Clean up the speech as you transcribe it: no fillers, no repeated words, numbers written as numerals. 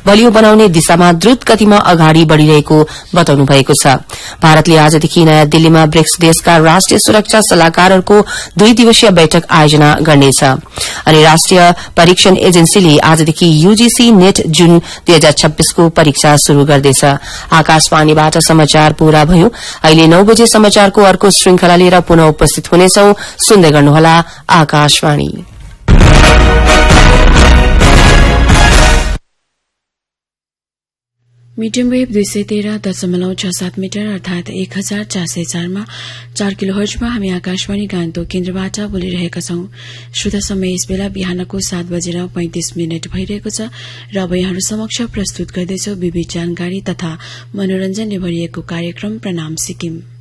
बलियो बनाउने दिशामा द्रुत गतिमा अगाडि बढ़िरहेको बताउनु भएको छ। भारतले आजदेखि नयाँ दिल्लीमा ब्रिक्स देशका राष्ट्रिय सुरक्षा सल्लाहकारहरूको 2 दिवसीय बैठक आयोजना गर्नेछ। अनि राष्ट्रिय परीक्षण एजेन्सीले आजदेखि यूजीसी नेट जुन 2026 को परीक्षा शुरू गर्दैछ। आकाशवाणीबाट समाचार पूरा भयो। अहिले 9 बजे समाचारको अर्को श्रृंखला लिएर पुनः उपस्थित हुनेछौं। सुन्दै गर्नुहोला आकाशवाणी। मीडियम वेव 213.67 मिटर अर्थात 1404 मा 4 किलोहर्जमा हामी आकाशवाणी गान्तोक केन्द्रबाट बोलिरहेका छौं। श्रोता समय यस बेला बिहानको 7:35 भइरहेको छ र अब यहाँहरू समक्ष प्रस्तुत गर्दैछौ विविध जानकारी तथा मनोरञ्जनले भरिएको कार्यक्रम प्रणाम सिक्किम।